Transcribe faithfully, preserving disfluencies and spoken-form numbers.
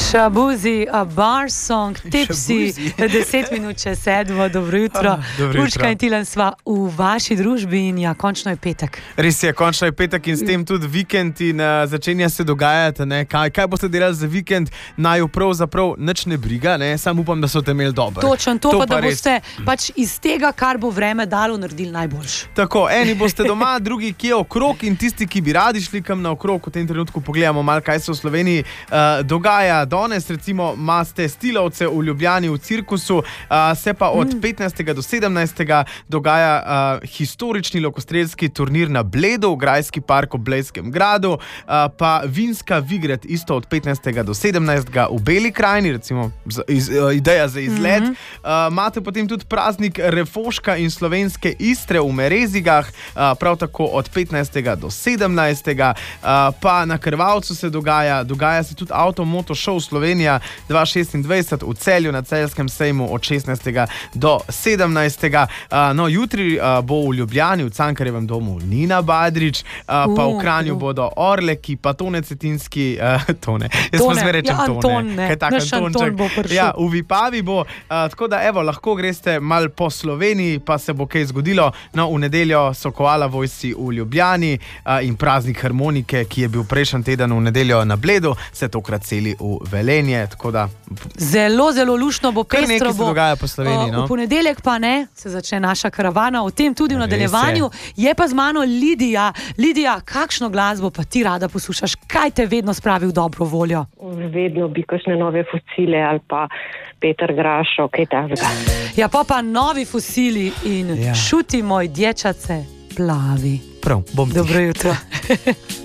Shabuzi, a bar song, tipsi, deset minut čez sedmo, dobro jutro. Ah, dobro Urška jutro. in Tilen sva v vaši družbi in ja, končno je petek. Res je, končno je petek in s tem tudi vikend in uh, začenja se dogajati, ne, kaj, kaj boste delali za vikend, naj jo pravzaprav nič ne briga, ne, sam upam, da so te imeli dobro. Točno, to, To pa, da pa res. boste pač iz tega, kar bo vreme dalo, naredili najboljš. Tako, eni boste doma, drugi kje okrog in tisti, ki bi radi šli kam na okrog, v tem trenutku pogledamo malo, kaj se v Sloveniji uh, dogaja. Danes recimo imate stilovce v Ljubljani v cirkusu, uh, se pa od mm. petnajstega do sedemnajstega dogaja uh, historični lokostrelski turnir na Bledu, v Grajski park v Blejskem gradu, uh, pa vinska Vigret isto od petnajstega do sedemnajstega v Beli krajini, recimo z, iz, uh, ideja za izlet. Mm -hmm. uh, Imate potem tudi praznik Refoška in slovenske Istre v Merezigah, uh, prav tako od petnajstega do sedemnajstega. Uh, pa na Krvavcu se dogaja, dogaja se tudi Avtomoto Show Slovenija dva tisoč šestindvajset v Celju na Celjskem sejmu od šestnajstega do sedemnajstega. Uh, no, jutri uh, bo v Ljubljani v Cankarjevem domu Nina Badrič, uh, uh, pa v Kranju uh. bodo Orleki, pa Tone Cetinski, uh, Tone, jaz pa zmeraj rečem ja, Tone. Anton, ne. Kaj tak, Naš Anton bo prišel. Ja, v Vipavi bo, uh, tako da evo, lahko greste mal po Sloveniji, pa se bo kaj zgodilo. No, v nedeljo so Koala Vojsi v Ljubljani uh, in praznik harmonike, ki je bil prejšnji teden v nedeljo na Bledu, se tokrat seli v Velenje, tako da Zelo, zelo luštno bo, kar pestro nekaj se bo. dogaja po Sloveniji, no. V ponedeljek pa ne, se začne naša karavana, o tem tudi v Res nadaljevanju. Je. je pa z mano Lidija. Lidija, kakšno glasbo pa ti rada poslušaš? Kaj te vedno spravi v dobro voljo? Vedno bi kakšne nove fosile ali pa Peter Grašo, kaj takega. Ja, pa pa novi fosili in Ja. šuti moj dječace plavi. prav, bom ti. Dobro jutro.